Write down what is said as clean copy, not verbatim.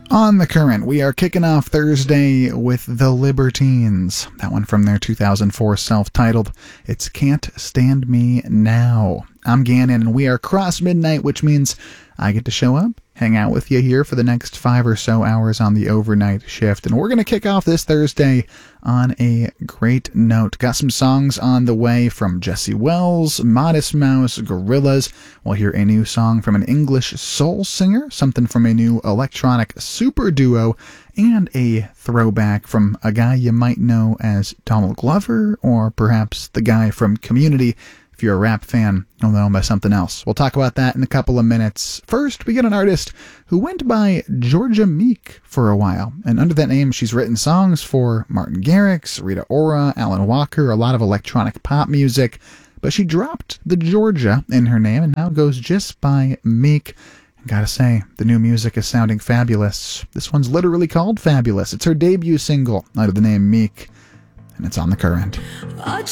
On the Current, we are kicking off Thursday with The Libertines. That one from their 2004 self-titled It's Can't Stand Me Now. I'm Gannon, and we are cross midnight, which means I get to show up, hang out with you here for the next 5 or so hours on the overnight shift. And we're going to kick off this Thursday on a great note. Got some songs on the way from Jesse Wells, Modest Mouse, Gorillaz. We'll hear a new song from an English soul singer, something from a new electronic super duo, and a throwback from a guy you might know as Donald Glover, or perhaps the guy from Community. If you're a rap fan, you'll know him by something else. We'll talk about that in a couple of minutes. First, we get an artist who went by Georgia Meek for a while. And under that name, she's written songs for Martin Garrix, Rita Ora, Alan Walker, a lot of electronic pop music. But she dropped the Georgia in her name and now goes just by Meek. And gotta say, the new music is sounding fabulous. This one's literally called Fabulous. It's her debut single under the name Meek. And it's on The Current.